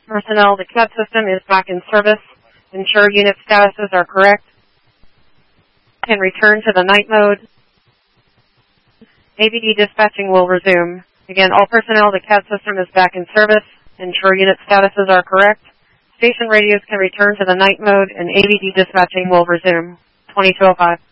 Personnel, the CAD system is back in service. Ensure unit statuses are correct. Can return to the night mode. ABD dispatching will resume. Again, all personnel, the CAD system is back in service. Ensure unit statuses are correct. Station radios can return to the night mode, and ABD dispatching will resume. 2205.